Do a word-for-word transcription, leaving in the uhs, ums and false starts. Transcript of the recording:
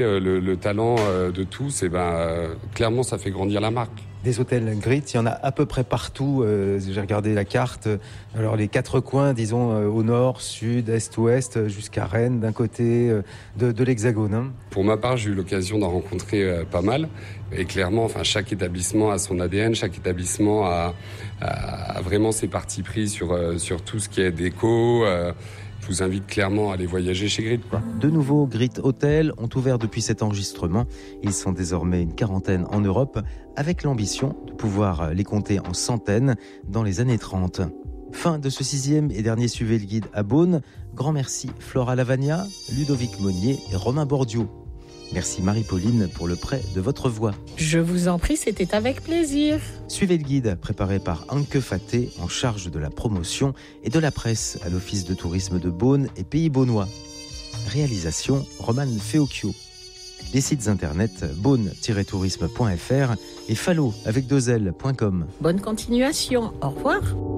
Euh, le, le talent euh, de tous, et ben, euh, clairement, ça fait grandir la marque. Des hôtels Grit, il y en a à peu près partout. Euh, j'ai regardé la carte. Alors les quatre coins, disons, euh, au nord, sud, est, ouest, jusqu'à Rennes, d'un côté euh, de, de l'Hexagone. Hein. Pour ma part, j'ai eu l'occasion d'en rencontrer euh, pas mal. Et clairement, enfin, chaque établissement a son A D N, chaque établissement a, a, a vraiment ses partis pris sur, euh, sur tout ce qui est déco. Euh, Je vous invite clairement à aller voyager chez Grit, quoi. De nouveaux Grit Hotels ont ouvert depuis cet enregistrement. Ils sont désormais une quarantaine en Europe, avec l'ambition de pouvoir les compter en centaines dans les années trente. Fin de ce sixième et dernier Suivez le Guide à Beaune. Grand merci Flora Lavagna, Ludovic Monnier et Romain Bordiou. Merci Marie-Pauline pour le prêt de votre voix. Je vous en prie, c'était avec plaisir. Suivez le guide, préparé par Anke Faté, en charge de la promotion et de la presse à l'Office de tourisme de Beaune et Pays Beaunois. Réalisation Roman Feocchio. Les sites internet beaune tiret tourisme point f r et fallo avec deux l point com. Bonne continuation, au revoir.